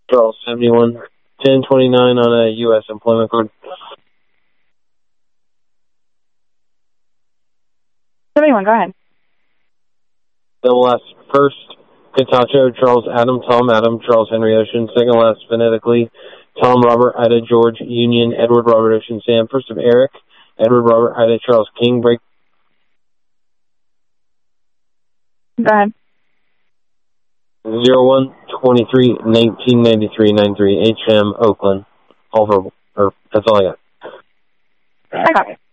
Charles 71, 1029 on a U.S. employment card. 71, go ahead. Double last first, Catacho, Charles Adam, Tom Adam, Charles Henry Ocean. Second last phonetically, Tom Robert, Ida George Union, Edward Robert Ocean Sam. First of Eric, Edward Robert Ida Charles King. Break. Go ahead. 01-23-1993-93, HM, Oakland. All verbal. That's all I got. I got it.